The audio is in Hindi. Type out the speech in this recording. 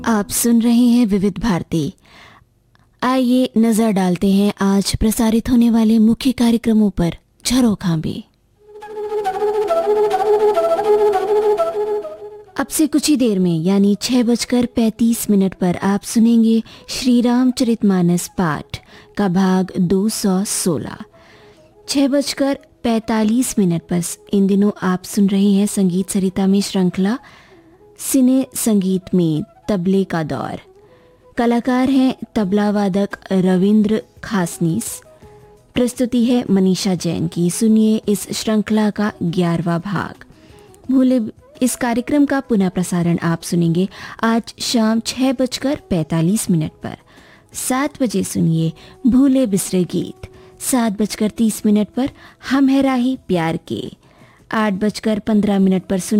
आप सुन रहे हैं विविध भारती। आइए नजर डालते हैं आज प्रसारित होने वाले मुख्य कार्यक्रमों पर। झरोखा भी अब से कुछ ही देर में यानी 6:35 पर आप सुनेंगे श्री रामचरितमानस पाठ का भाग 216। 6:45 पर इन दिनों आप सुन रहे हैं संगीत सरिता में श्रृंखला सिने संगीत में तबले का दौर। कलाकार हैं तबला वादक रविंद्र खासनीस। प्रस्तुति है मनीषा जैन की। सुनिए इस श्रृंखला का 11वां भाग। भूले इस कार्यक्रम का पुनः प्रसारण आप सुनेंगे आज शाम 6:45 पर। 7 बजे सुनिए भूले बिसरे गीत। 7:30 पर हम है राही प्यार के। 8:15 पर सुनिए